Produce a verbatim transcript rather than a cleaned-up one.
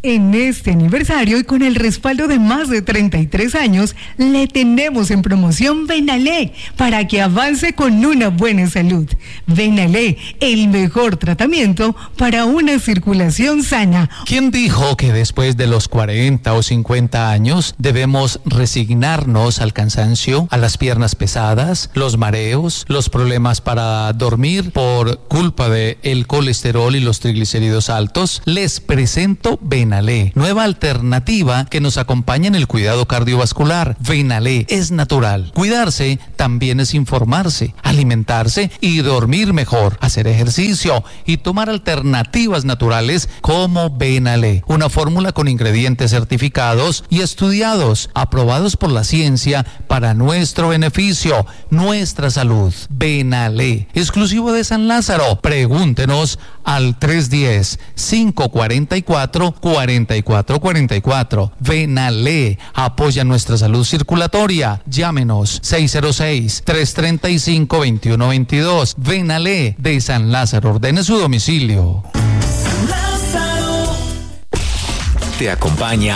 En este aniversario y con el respaldo de más de treinta y tres años, le tenemos en promoción Benalé para que avance con una buena salud. Benalé, el mejor tratamiento para una circulación sana. ¿Quién dijo que después de los cuarenta o cincuenta años debemos resignarnos al cansancio, a las piernas pesadas, los mareos, los problemas para dormir por culpa de el colesterol y los triglicéridos altos? Les presento Benalé. Benalé, nueva alternativa que nos acompaña en el cuidado cardiovascular. Benalé es natural. Cuidarse también es informarse, alimentarse y dormir mejor, hacer ejercicio y tomar alternativas naturales como Benalé. Una fórmula con ingredientes certificados y estudiados, aprobados por la ciencia para nuestro beneficio, nuestra salud. Benalé, exclusivo de San Lázaro. Pregúntenos al tres uno cero, cinco cuatro cuatro, cuatro cuatro cuatro cuatro. Benalé apoya nuestra salud circulatoria. Llámenos seis cero seis, tres tres cinco, dos uno dos dos. Benalé de San Lázaro. Ordene su domicilio. Te acompaña